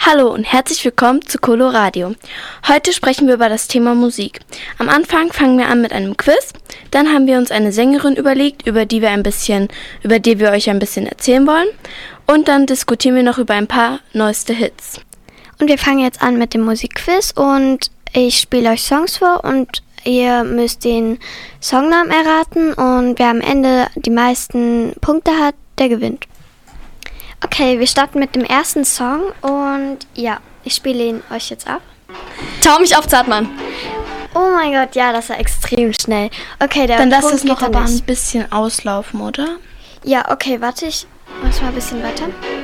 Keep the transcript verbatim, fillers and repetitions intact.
Hallo und herzlich willkommen zu Coloradio. Heute sprechen wir über das Thema Musik. Am Anfang fangen wir an mit einem Quiz. Dann haben wir uns eine Sängerin überlegt, über die wir ein bisschen, über die wir euch ein bisschen erzählen wollen. Und dann diskutieren wir noch über ein paar neueste Hits. Und wir fangen jetzt an mit dem Musikquiz und ich spiele euch Songs vor und ihr müsst den Songnamen erraten und wer am Ende die meisten Punkte hat, der gewinnt. Okay, wir starten mit dem ersten Song und ja, ich spiele ihn euch jetzt ab. Tau mich auf, Zartmann. Oh mein Gott, ja, das war extrem schnell. Okay, der Dann lass Punkt es noch geht aber nicht. ein bisschen auslaufen, oder? Ja, okay, warte, ich mach's mal ein bisschen weiter.